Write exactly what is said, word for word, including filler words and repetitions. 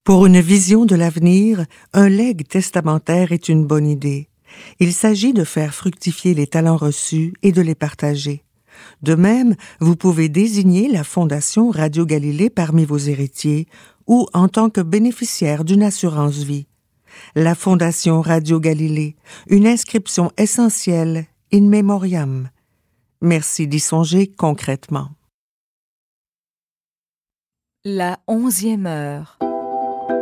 Pour une vision de l'avenir, un legs testamentaire est une bonne idée. Il s'agit de faire fructifier les talents reçus et de les partager. De même, vous pouvez désigner la Fondation Radio Galilée parmi vos héritiers ou en tant que bénéficiaire d'une assurance vie. La Fondation Radio Galilée, une inscription essentielle in memoriam. Merci d'y songer concrètement. La onzième heure.